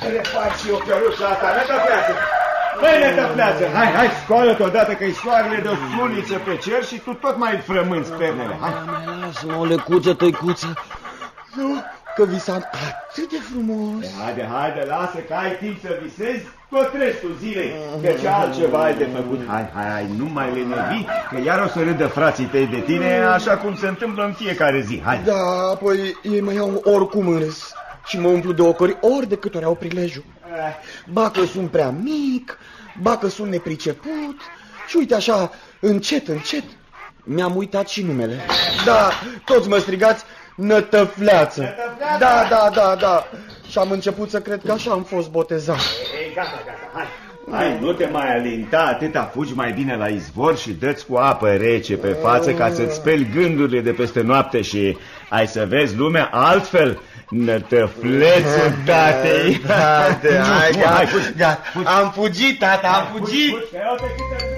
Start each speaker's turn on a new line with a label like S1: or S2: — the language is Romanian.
S1: le fac și eu căruța asta, Nătăfleață. Băi, Nătăfleață, hai, scoală-te odată că-i soarele de o suliță pe cer și tu tot mai frămânți pernele. Hai.
S2: Lasă-mă o lecuță, tăicuță. Nu, că visam atât de frumos.
S1: Haide, lasă că ai timp să visezi tot restul zilei, că ce altceva ai de făcut. Hai, nu mai lenevi, că iar o să râdă frații tăi de tine, așa cum se întâmplă în fiecare zi. Hai.
S2: Da, apoi ei mă iau oricum în râs și mă umplu de ocări ori de câte ori au prilejul. Ba că sunt prea mic, ba că sunt nepriceput și uite așa, încet, mi-am uitat și numele. Da, toți mă strigați Nătăfleață. Da. Și am început să cred că așa am fost botezat.
S1: Ei, gata, hai, nu te mai alinta atâta, fugi mai bine la izvor și dă-ți cu apă rece pe față ca să-ți speli gândurile de peste noapte și ai să vezi lumea altfel. Nătăflețul tatei.
S2: Hai, gata. Am fugit, tata, am fugit.